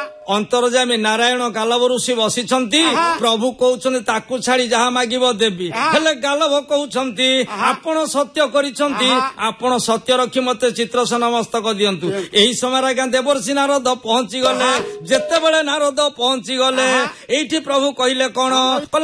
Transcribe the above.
ଅନ୍ତର୍ଯାମୀ ନାରାୟଣ ଗାଲବ ଋଷି ବସିଛନ୍ତି। ପ୍ରଭୁ କହୁଛନ୍ତି ତାକୁ ଛାଡି ଯାହା ମାଗିବ ଦେବି। ହେଲେ ଗାଲବ କହୁଛନ୍ତି ଆପଣ ସତ୍ୟ କରିଛନ୍ତି, ଆପଣ ସତ୍ୟ ରଖି ମତେ ଚିତ୍ରସେନ ମସ୍ତକ ଦିଅନ୍ତୁ। ଏହି ସମୟରେ ଆଜ୍ଞା ଦେବର୍ଷି ନାରଦ ପହଞ୍ଚି ଗଲେ। ଯେତେବେଳେ ନାରଦ ପହଞ୍ଚି ଗଲେ, ଏଇଠି ପ୍ରଭୁ କହିଲେ କଣ?